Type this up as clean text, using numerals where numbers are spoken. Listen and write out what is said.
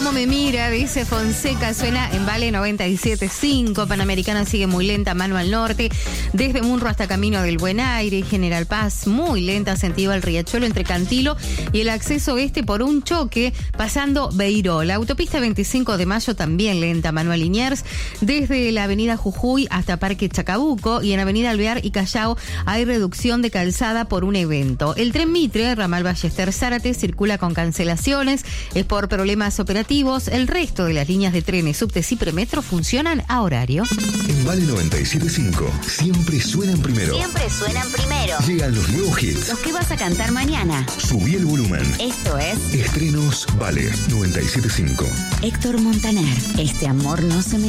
cómo me mira, dice Fonseca, suena en Vale 97.5. Panamericana sigue muy lenta, mano al norte, desde Munro hasta Camino del Buen Aire. General Paz, muy lenta, sentido al Riachuelo entre Cantilo y el acceso este por un choque, pasando Beiró. La autopista 25 de Mayo también lenta, Manuel Liniers, desde la avenida Jujuy hasta Parque Chacabuco, y en avenida Alvear y Callao hay reducción de calzada por un evento. El tren Mitre, ramal Ballester Zárate, circula con cancelaciones, es por problemas operativos. El resto de las líneas de trenes, subtes y premetro funcionan a horario. En Vale 97.5, siempre suenan primero. Siempre suenan primero. Llegan los nuevos hits. Los que vas a cantar mañana. Subí el volumen. Esto es Estrenos Vale 97.5. Héctor Montaner. Este amor no se me